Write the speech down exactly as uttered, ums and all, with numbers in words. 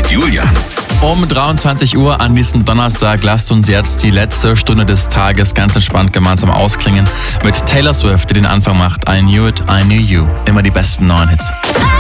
mit Julian. Um dreiundzwanzig Uhr an diesem Donnerstag lasst uns jetzt die letzte Stunde des Tages ganz entspannt gemeinsam ausklingen mit Taylor Swift, die den Anfang macht. I knew it, I knew you. Immer die besten neuen Hits.